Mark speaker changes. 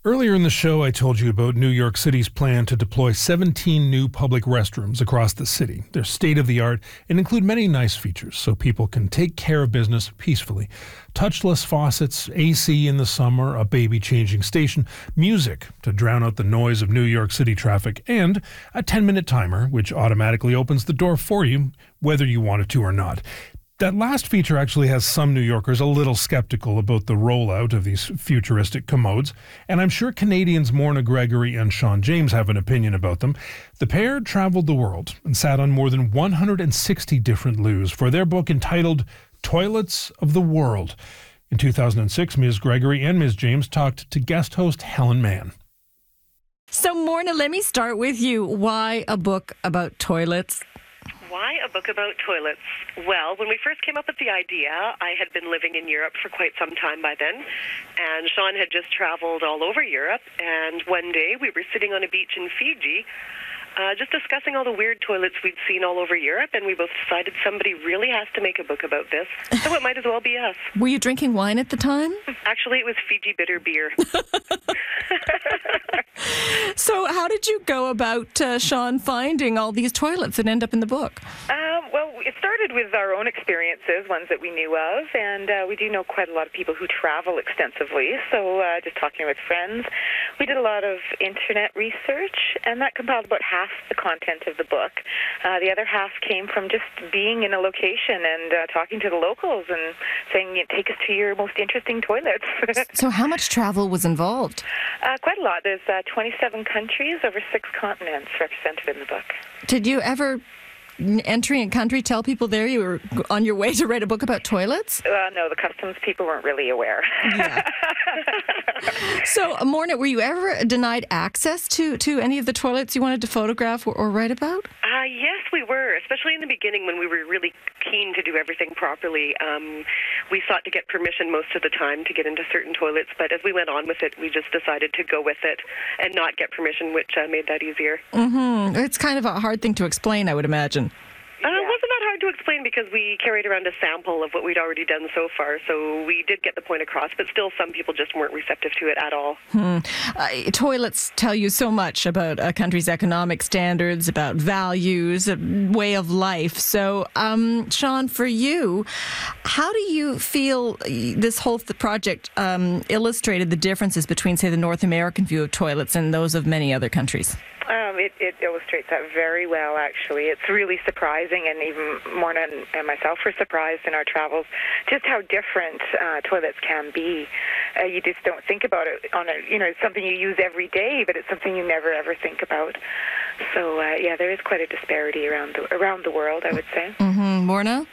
Speaker 1: Earlier in the show, I told you about New York City's plan to deploy 17 new public restrooms across the city. They're state-of-the-art and include many nice features so people can take care of business peacefully. Touchless faucets, AC in the summer, a baby-changing station, music to drown out the noise of New York City traffic, and a 10-minute timer which automatically opens the door for you, whether you want it to or not. That last feature actually has some New Yorkers a little skeptical about the rollout of these futuristic commodes, and I'm sure Canadians Morna Gregory and Sean James have an opinion about them. The pair traveled the world and sat on more than 160 different loos for their book entitled Toilets of the World. In 2006, Ms. Gregory and Ms. James talked to guest host Helen Mann.
Speaker 2: So, Morna, let me start with you. Why a book about toilets?
Speaker 3: Why a book about toilets? Well, when we first came up with the idea, I had been living in Europe for quite some time by then, and Sean had just traveled all over Europe, and one day we were sitting on a beach in Fiji, just discussing all the weird toilets we'd seen all over Europe, and we both decided somebody really has to make a book about this, so it might as well be us.
Speaker 2: Were you drinking wine at the time?
Speaker 3: Actually, it was Fiji bitter beer.
Speaker 2: So how did you go about, Sean, finding all these toilets that end up in the book?
Speaker 4: Well, it started with our own experiences, ones that we knew of, and we do know quite a lot of people who travel extensively, so just talking with friends. We did a lot of internet research, and that compiled about half the content of the book. The other half came from just being in a location and talking to the locals and saying, take us to your most interesting toilets.
Speaker 2: So how much travel was involved?
Speaker 4: Quite a lot. There's 27 countries over 6 continents represented in the book.
Speaker 2: Did you ever, entering a country, tell people there you were on your way to write a book about toilets?
Speaker 4: No, the customs people weren't really aware.
Speaker 2: Yeah. So, Morna, were you ever denied access to any of the toilets you wanted to photograph or write about?
Speaker 3: Yes, we were, especially in the beginning when we were really keen to do everything properly. We sought to get permission most of the time to get into certain toilets, but as we went on with it, we just decided to go with it and not get permission, which made that easier.
Speaker 2: Mm-hmm. It's kind of a hard thing to explain, I would imagine.
Speaker 3: It wasn't that hard to explain because we carried around a sample of what we'd already done so far, so we did get the point across, but still some people just weren't receptive to it at all.
Speaker 2: Toilets tell you so much about a country's economic standards, about values, a way of life. So, Sean, for you, how do you feel this whole project illustrated the differences between, say, the North American view of toilets and those of many other countries?
Speaker 4: It illustrates that very well, actually. It's really surprising, and even Morna and myself were surprised in our travels, just how different toilets can be. You just don't think about it it's something you use every day, but it's something you never, ever think about. So, there is quite a disparity around the world, I would say.
Speaker 2: Mm-hmm. Morna?